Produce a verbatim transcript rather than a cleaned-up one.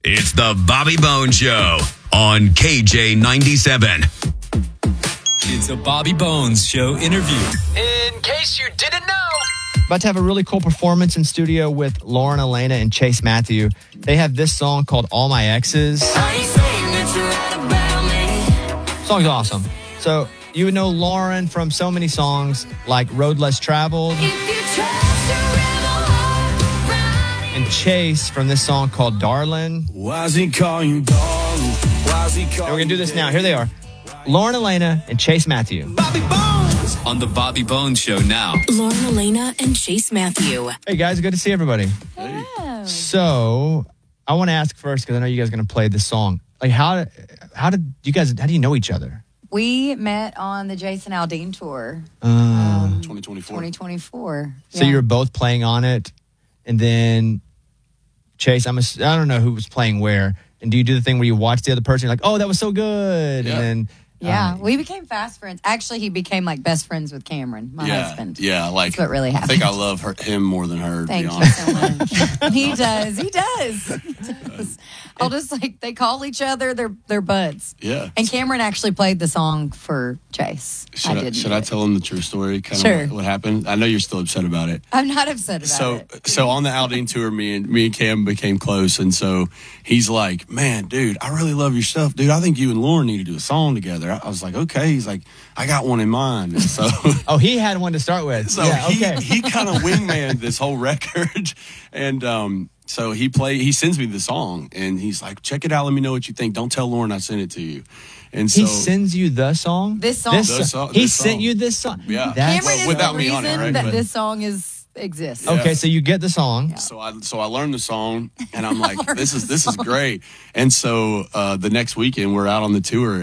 It's the Bobby Bones Show on K J ninety-seven. It's a Bobby Bones Show interview. In case you didn't know. About to have a really cool performance in studio with Lauren Elena and Chase Matthew. They have this song called All My Exes. Song's awesome. So you would know Lauren from so many songs like Road Less Traveled. And Chase from this song called Darlin'. Why's he calling you darling? Why's he calling And we're going to do this now. Here they are. Lauren Elena and Chase Matthew. Bobby Bones. On the Bobby Bones Show now. Lauren Elena and Chase Matthew. Hey guys, good to see everybody. Hello. So I want to ask first, because I know you guys are going to play this song. Like how, how did you guys, how do you know each other? We met on the Jason Aldean tour. Uh, um, twenty twenty-four. twenty twenty-four. So Yeah. you were both playing on it, and then Chase, I'm a, I don't know who was playing where. And do you do the thing where you watch the other person, you're like, oh, that was so good, Yeah. and then Yeah, um, we became fast friends. Actually, he became like best friends with Cameron, my yeah, husband. Yeah, like That's what really I happened. think I love her, him more than her. Thank to be you honest. so much. He does. He does. He does. I'll just like they call each other. They're they're buds. Yeah. And Cameron actually played the song for Chase. Should I I, didn't. should do I it. tell him the true story? Kind Sure. of what, what happened. I know you're still upset about it. I'm not upset about So, it. so on the Aldean tour, me and me and Cam became close, and so he's like, "Man, dude, I really love your stuff, dude. I think you and Lauren need to do a song together." I was like, "Okay." He's like, "I got one in mind." And so, oh, he had one to start with. so yeah, he okay. he kind of wingmanned this whole record, and um, so he play he sends me the song, and he's like, "Check it out. Let me know what you think. Don't tell Lauren I sent it to you." And so He sends you the song. This song? This The song. song- He this sent song. you this song. Yeah. That's, Cameron is without the me reason on it, right? that But- this song is exists. Yeah. okay. So you get the song. So I so I learned the song, and I'm like, "This is this is great." And so uh, the next weekend we're out on the tour.